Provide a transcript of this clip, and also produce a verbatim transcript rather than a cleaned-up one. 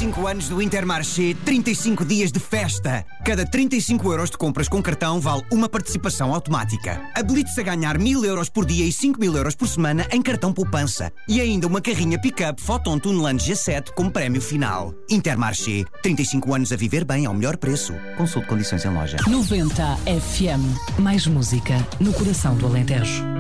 cinco anos do Intermarché, trinta e cinco dias de festa. Cada trinta e cinco euros de compras com cartão vale uma participação automática. Habilite-se a ganhar mil euros por dia e cinco mil euros por semana em cartão poupança. E ainda uma carrinha pick-up Foton Tuneland G sete como prémio final. Intermarché, trinta e cinco anos a viver bem ao melhor preço. Consulte condições em loja. noventa F M. Mais música no coração do Alentejo.